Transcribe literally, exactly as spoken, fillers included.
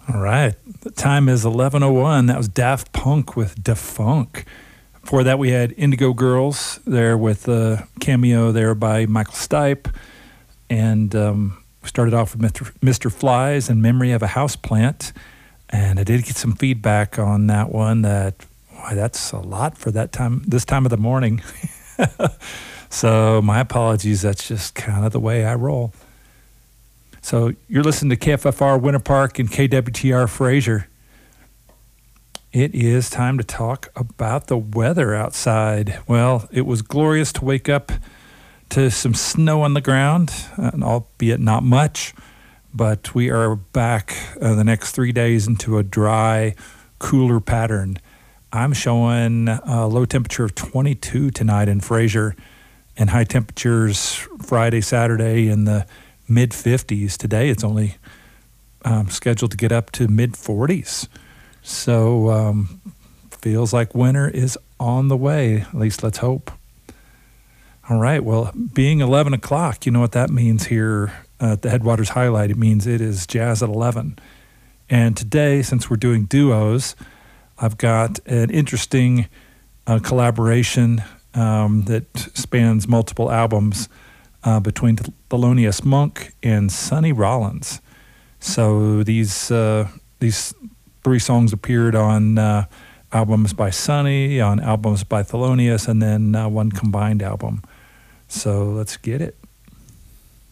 All right. The time is eleven oh one. That was Daft Punk with Defunk. Before that, we had Indigo Girls there with a cameo there by Michael Stipe. And um, we started off with Mister Mister Flies and Memory of a Houseplant. And I did get some feedback on that one that, why, that's a lot for that time, this time of the morning. So my apologies. That's just kind of the way I roll. So you're listening to K F F R Winter Park and K W T R Fraser. It is time to talk about the weather outside. Well, it was glorious to wake up to some snow on the ground, and albeit not much, but we are back uh, the next three days into a dry, cooler pattern. I'm showing a low temperature of twenty-two tonight in Fraser, and high temperatures Friday, Saturday in the mid fifties. Today it's only um, scheduled to get up to mid forties. So um, feels like winter is on the way. At least let's hope. All right. Well, being eleven o'clock, you know what that means here at the Headwaters Highlight. It means it is Jazz at eleven. And today, since we're doing duos, I've got an interesting uh, collaboration um, that spans multiple albums Uh, between Thelonious Monk and Sonny Rollins. So these uh, these three songs appeared on uh, albums by Sonny, on albums by Thelonious, and then uh, one combined album. So let's get it.